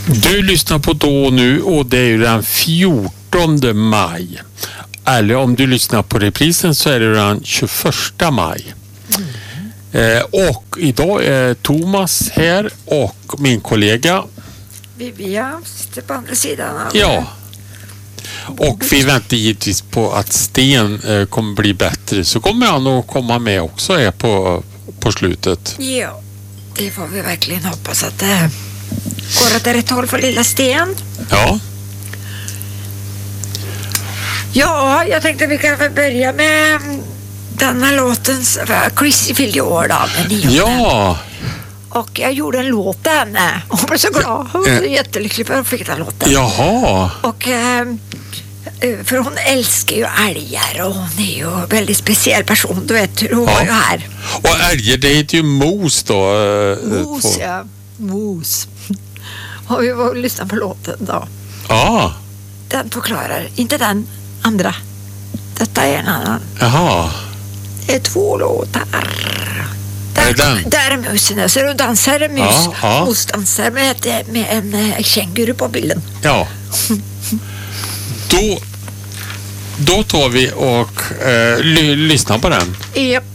Du lyssnar på Då nu och det är ju den 14 maj. Eller om du lyssnar på reprisen så är det den 21 maj. Och idag är Thomas här och min kollega Vivian sitter på andra sidan. Ja. Och vi väntar givetvis på att Sten kommer bli bättre, så kommer han att komma med också här på slutet. Ja, det får vi verkligen hoppas att det går åt rätt håll för lilla Sten. Ja. Ja, jag tänkte vi kan väl börja med den här låten. Chrissy fyllde år då, den 9. Ja. Och jag gjorde en låt till henne. Hon blev så glad. Hon blev jättelycklig för att hon fick den låten. Jaha. Och för hon älskar ju älgar och hon är ju en väldigt speciell person. Du vet, hon var ju här. Och älgar, det heter ju mos då. Mos, ja. Mos. Och vi var och lyssnade på låten då. Ja. Den förklarar, inte den andra. Detta är en annan. Jaha. Det är 2 låtar. Där är musen. Så du dansar en mus. Ja. Musdansar med en känguru på bilden. Ja. Då tar vi och lyssnar på den. Japp.